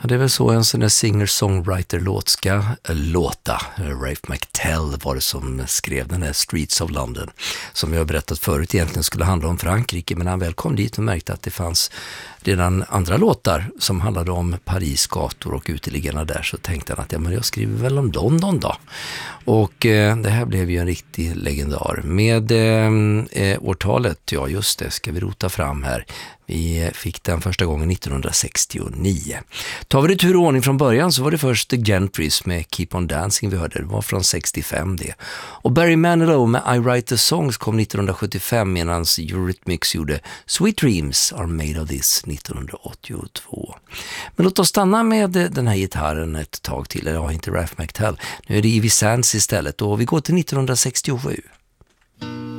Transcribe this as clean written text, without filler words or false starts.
Ja, det är väl så en sån där singer-songwriter-låt ska låta. Ralph McTell var det som skrev den här Streets of London, som jag har berättat förut egentligen skulle handla om Frankrike, men han väl kom dit och märkte att det fanns redan andra låtar som handlade om Paris gator och uteliggarna där, så tänkte han att ja, men jag skriver väl om London då. Och det här blev ju en riktig legendar. Med årtalet, ja just det, ska vi rota fram här. Vi fick den första gången 1969. Tar vi det tur och ordning från början så var det först The Gentrys med Keep on Dancing vi hörde. Det var från 65 det. Och Barry Manilow med I Write the Songs kom 1975 medan Eurythmics gjorde Sweet Dreams Are Made of This 1982. Men låt oss stanna med den här gitarren ett tag till. Eller ja, inte Ralph McTell. Nu är det Ivy Sands istället och vi går till 1967.